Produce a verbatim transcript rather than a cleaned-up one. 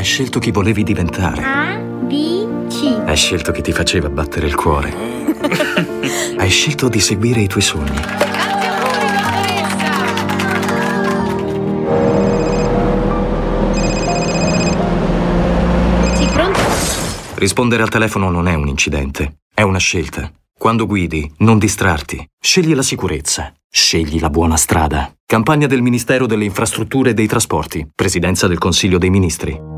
Hai scelto chi volevi diventare. A, B, C. Hai scelto chi ti faceva battere il cuore. Hai scelto di seguire i tuoi sogni. Sì, pronto? Rispondere al telefono non è un incidente, è una scelta. Quando guidi, non distrarti. Scegli la sicurezza. Scegli la buona strada. Campagna del Ministero delle Infrastrutture e dei Trasporti. Presidenza del Consiglio dei Ministri.